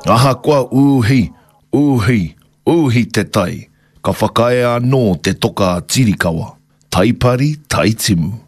Aha kua uhi te tai. Ka whakae anō te toka tirikawa. Taipari, taitimu.